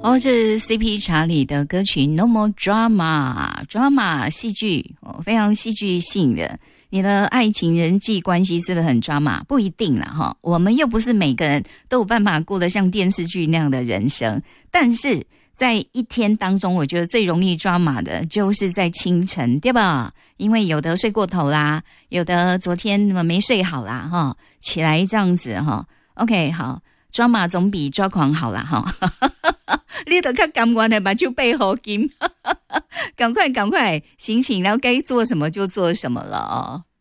哦，这是 CP 查理的歌曲 No More Drama 戏剧非常戏剧性的。你的爱情人际关系是不是很drama？不一定啦哈，我们又不是每个人都有办法过得像电视剧那样的人生。但是在一天当中，我觉得最容易drama的就是在清晨，对吧？因为有的睡过头啦，有的昨天没睡好啦哈，起来这样子哈。OK， 好。抓马总比抓狂好啦哈，你都较甘愿的把手背好紧，赶快，心情然后该做什么就做什么了哦。